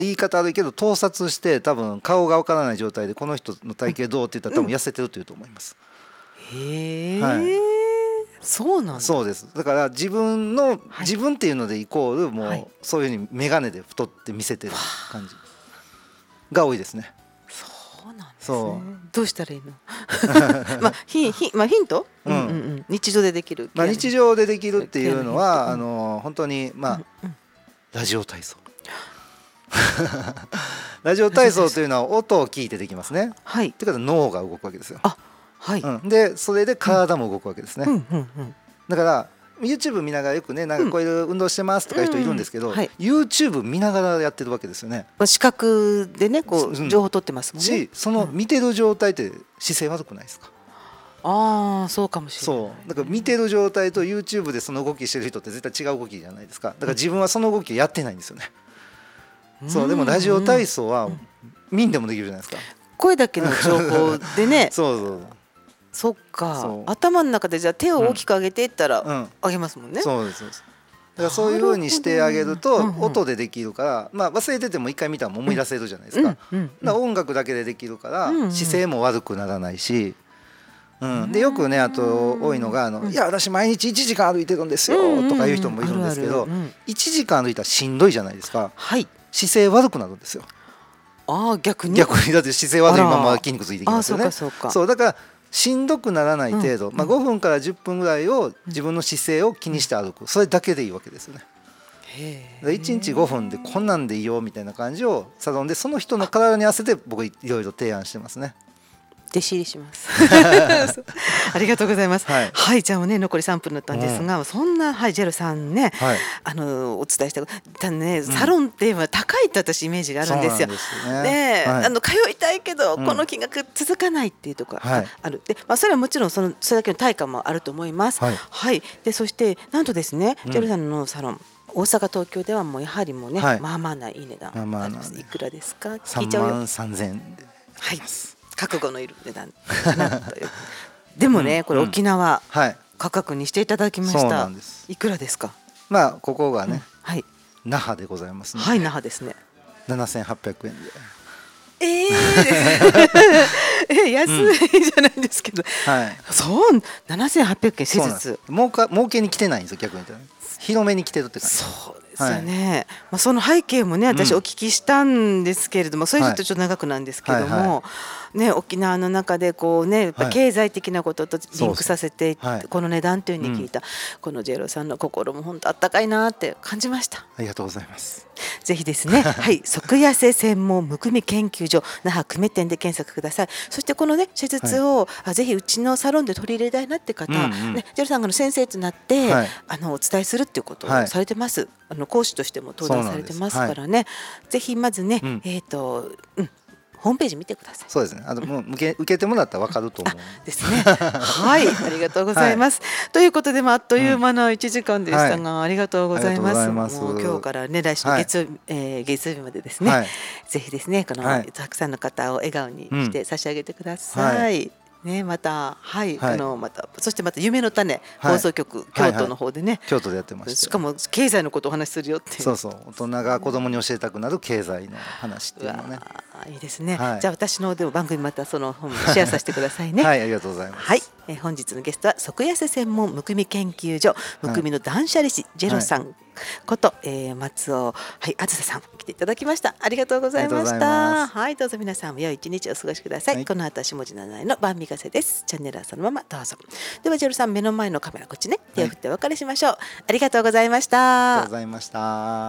言い方悪いけど盗撮して多分顔がわからない状態でこの人の体型どうって言ったら多分痩せてるというと思います。 へえ、 はい、 そうなんだ。 そうです。だから自分っていうのでイコールもうそういうふうに眼鏡で太って見せてる感じが多いですね。 そうなんですそね。どうしたらいいの？ヒント？日常でできる。 日常でできるっていケアのヒント。 うのは本当にラジオ体操ラジオ体操というのは音を聞いてできますね。 はい。 ということは脳が動くわけですよ。 あ、はい。 でそれで体も動くわけですね。 うんうんうん。 だから YouTube 見ながらよくねなんかこういう運動してますとかいう人いるんですけど、 はい。 YouTube 見ながらやってるわけですよね。 視覚でねこう情報取ってますもんね。 しその見てる状態って姿勢悪くないですか？ ああ、そうかもしれない。 そうだから見てる状態と YouTube でその動きしてる人って絶対違う動きじゃないですか。だから自分はその動きをやってないんですよね。そうでもラジオ体操は見んでもできるじゃないですか。 声だけの情報でね。 そうそうそっか。 そう頭の中でじゃあ手を大きく上げていったら上げますもんね。 そうですそうです。だからそういう風にしてあげると音でできるから、忘れてても一回見たら思い出せるじゃないですか。だから音楽だけでできるから姿勢も悪くならないし、でよくねあと多いのがいや私毎日1時間歩いてるんですよとかいう人もいるんですけど、1時間歩いたらしんどいじゃないですか。 はい。 姿勢悪くなるんですよ。 ああ、逆にだって姿勢悪いまま筋肉ついてきますよね。そうだからしんどくならない程度、5分から10分ぐらいを自分の姿勢を気にして歩く、それだけでいいわけですよね。1日5分でこんなんでいいよみたいな感じをサロンでその人の体に合わせて僕いろいろ提案してますね。 弟子入りしますありがとうございます。はい、じゃあね残り3分だったんですが、そんなジェルさんね、お伝えしたね、サロンって高いって私イメージがあるんですよ。ね、通いたいけどこの金額続かないっていうところがある。で、それはもちろんそれだけの対価もあると思います。はい。で、そしてなんとですね、ジェルさんのサロン大阪東京ではもうやはりもうね、まあまあないい値段あります。いくらですか？聞いちゃうよ。 33000円で。 はい。覚悟のいる値段かなというでもねこれ沖縄価格にしていただきました。いくらですか？ ここがね那覇でございますね。 はい、那覇ですね。 7800円で。 安いじゃないですけど。そう7800円施術。 儲けに来てないんですよ逆に言ったら。広めに来てるって感じ。 そうですよね。その背景もね私お聞きしたんですけれども、それちょっと長くなんですけどもね、沖縄の中でこうねやっぱ経済的なこととリンクさせてこの値段というふうに聞いたこのジェロさんの心も本当あったかいなって感じました。 ありがとうございます。 ぜひですね、はい、即痩せ専門むくみ研究所那覇久米店で検索ください。そしてこのね施術をぜひうちのサロンで取り入れたいなって方、ね、ジェルさんが先生となってお伝えするっていうことをされてます。講師としても登壇されてますからね、ぜひまずね、ホームページ見てください。 そうですね。もう受けてもらったら分かると思う。 ですね。はい、ありがとうございます。ということであっという間の1時間でしたが、ありがとうございます。もう今日からね来週月曜日までですね。ぜひですねこのたくさんの方を笑顔にして差し上げてください。ね、またそしてまた夢の種放送局京都の方でね、 京都でやってまして、 しかも経済のことをお話しするよって。 そうそう大人が子供に教えたくなる経済の話っていうのね。 いいですね。じゃあ私のでも番組またその本シェアさせてくださいね。 はい、ありがとうございます。 はい、本日のゲストは即痩せ専門むくみ研究所むくみの断捨離師ジェロさんこと松尾あずささん来ていただきました。ありがとうございました。はい、どうぞ皆さんも良い一日お過ごしください。この後は下地七重の晩御風です。チャンネルはそのままどうぞ。ではジェロさん目の前のカメラこっちね手を振ってお別れしましょう。ありがとうございました。 ありがとうございました。